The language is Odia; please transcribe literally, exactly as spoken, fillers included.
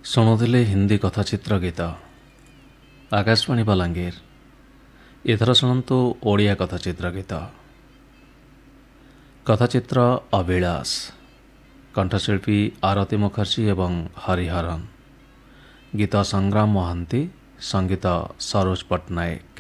ଶୁଣୁଥିଲେ ହିନ୍ଦୀ କଥାଚିତ୍ର ଗୀତ ଆକାଶବାଣୀ ବଲାଙ୍ଗୀର। ଏଥର ଶୁଣନ୍ତୁ ଓଡ଼ିଆ କଥାଚିତ୍ର ଗୀତ। କଥାଚିତ୍ର ଅଭିଳାଷ, କଣ୍ଠଶିଳ୍ପୀ ଆରତୀ ମୁଖର୍ଜୀ ଏବଂ ହରିହରନ୍, ଗୀତ ସଂଗ୍ରାମ ମହାନ୍ତି, ସଙ୍ଗୀତ ସରୋଜ ପଟ୍ଟନାୟକ।